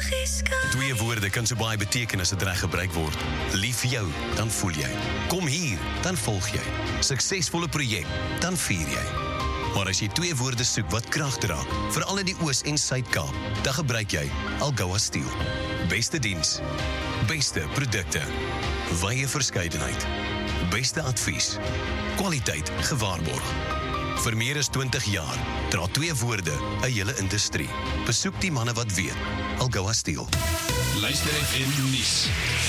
Twee woorde kan so baie beteken as dit reg gebruik word. Lief vir jou, dan voel jy. Kom hier, dan volg jy. Suksesvolle projek, dan vier jy. Maar as jy twee woorde soek wat krag dra, veral in die Oos- en Suid-Kaap, dan gebruik jy Algoa Steel. Beste diens, beste produkte, wye verskeidenheid, beste advies, kwaliteit gewaarborg. Vir meer as 20 jaar dra twee woorde 'n hele industrie. Besoek die manne wat weet. Algoa Steel. Luister FM nuus.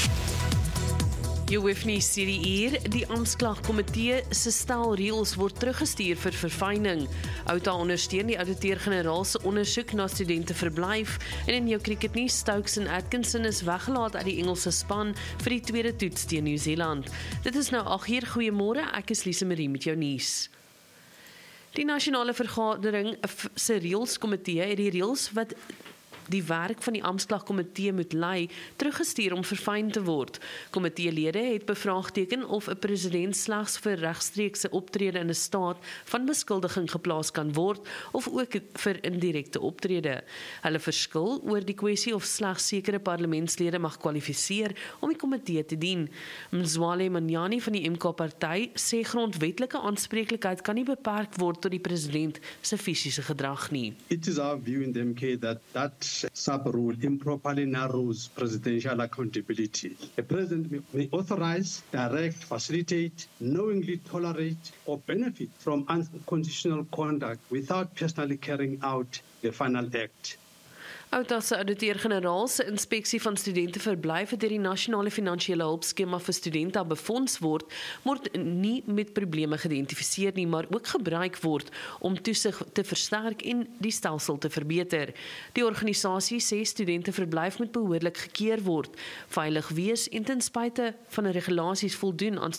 Jy hoef nie hierdie uur, die aanklagkomitee se stel reëls word teruggestuur vir verfyning. Outa ondersteun die ouditeur-generaal se ondersoek na studenteverblyf en in jou cricketnuus Stokes en Atkinson is weggelaat uit die Engelse span vir die tweede toets teen Nieu-Seeland. Dit is nou 8uur, goeiemôre, ek is Lise Marie met jou nuus. Die nasionale vergadering se reëlskomitee het die reëls wat die werk van die aanklagkomitee moet lei, teruggestuur om verfyn te word. Komiteelede het bevraagteken of 'n president slegs vir regstreekse optrede in 'n staat van beskuldiging geplaas kan word, of ook vir indirekte optrede. Hulle verskil oor die kwessie of slegs sekere parlementslede mag kwalifiseer om die komitee te dien. Mzwale Manyani van die MK-party sê grondwetlike aanspreeklikheid kan nie beperk word tot die president se fisiese gedrag nie. It is our view in the MK that sub-rule improperly narrows presidential accountability. A president may authorize, direct, facilitate, knowingly tolerate, or benefit from unconstitutional conduct without personally carrying out the final act. Outa se ouditeur-generaal se inspeksie van studenteverblyf deur die nasionale finansiële hulpskema vir studente befonds word nie met probleme geïdentifiseer nie, maar ook gebruik word om toesig te versterk en die stelsel te verbeter. Die organisasie sê studenteverblyf moet behoorlik gekeer word, veilig wees en ten spyte van die regulasies voldoen aan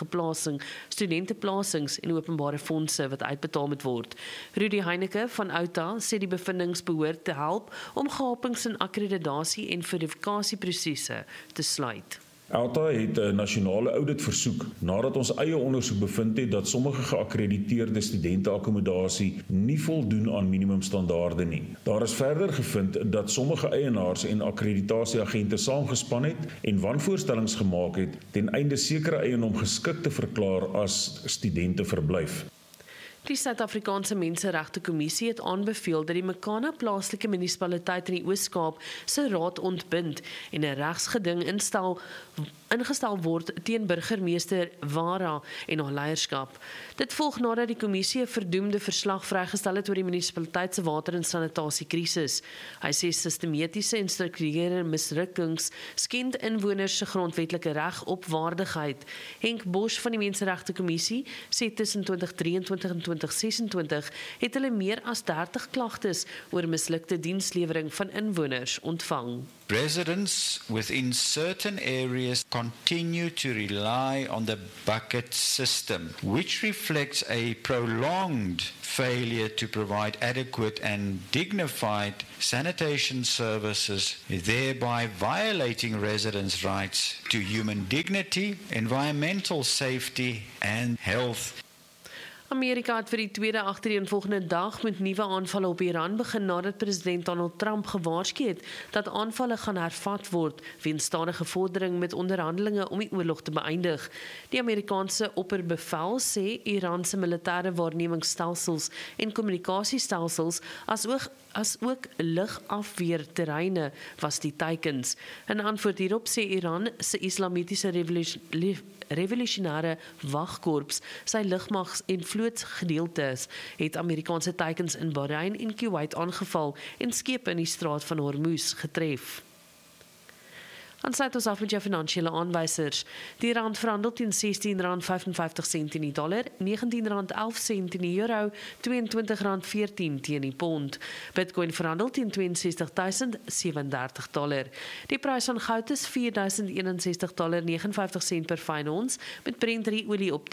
studenteplasings en openbare fondse wat uitbetaal moet word. Rudy Heineke van Outa sê die bevindings behoort te help om gapings in akkreditasie en verifikasieprosesse te sluit. Outa het 'n nasionale audit versoek nadat ons eie ondersoek bevind het dat sommige geakkrediteerde studenteakkommodasie nie voldoen aan minimumstandaarde nie. Daar is verder gevind dat sommige eienaars en akkreditasieagente saamgespan het en wanvoorstellings gemaak het ten einde sekere eiendom geskik te verklaar as studenteverblyf. Die Suid-Afrikaanse Menseregte Kommissie het aanbeveel dat die Mekana plaaslike munisipaliteit in die Oos-Kaap se raad ontbind en 'n regsgeding ingestel word teen burgemeester Wara en haar leierskap. Dit volg nadat die kommissie 'n verdoemde verslag vrygestel het oor die munisipaliteit se water- en sanitasiekrisis. Hy sê sistematiese en strukturele mislukkings skend inwoners se grondwetlike reg op waardigheid. Henk Bosch van die Menseregte Kommissie sê tussen 2023 en 2026 het hulle meer as 30 klagtes oor mislukte dienslewering van inwoners ontvang. Residents within certain areas continue to rely on the bucket system, which reflects a prolonged failure to provide adequate and dignified sanitation services, thereby violating residents' rights to human dignity, environmental safety and health. Amerika het vir die tweede agtereenvolgende dag met nuwe aanvalle op Iran begin nadat president Donald Trump gewaarsku het dat aanvalle gaan hervat word weens stadige vordering met onderhandelinge om die oorlog te beëindig. Die Amerikaanse opperbevel sê Iran se militêre waarnemingsstelsels en kommunikasiestelsels asook lugafweerterreine was die teikens. In antwoord hierop sê Iran se Islamitiese revolusionêre wagkorps sy lugmags en vlootgedeeltes het Amerikaanse teikens in Bahrein en Kuwait aangeval en skepe in die straat van Hormuz getref. Dan sluit ons af met jou finansiële aanwysers. Die rand verhandel teen R16.55 in die dollar, R19.11 in die euro, R22.14 teen die pond. Bitcoin verhandel teen $62.037. Die prys van goud is $4.061.59 per fyn ons, met Brent olie op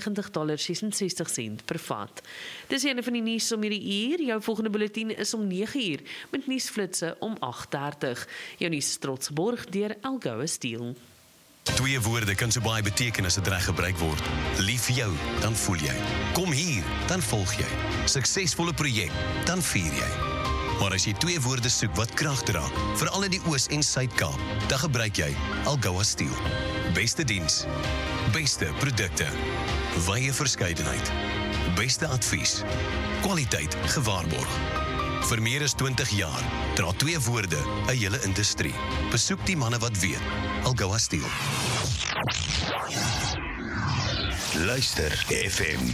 $93.66 per vat. Dis een van die nuus om hierdie uur. Jou volgende bulletin is om 9uur, met nuusflitse om 8:30. Jou nuus is trots geborg deur Algoa Steel. Twee woorde kan so baie beteken as dit reg gebruik word. Lief vir jou, dan voel jy. Kom hier, dan volg jy. Suksesvolle projek, dan vier jy. Maar as jy 2 woorde soek wat krag dra, veral in die Oos- en Suid-Kaap, dan gebruik jy Algoa Steel. Beste diens, beste produkte, wye verskeidenheid, beste advies, kwaliteit gewaarborg. Vir meer as 20 jaar dra 2 woorde 'n hele industrie. Besoek die manne wat weet. Algoa Steel. Luister FM.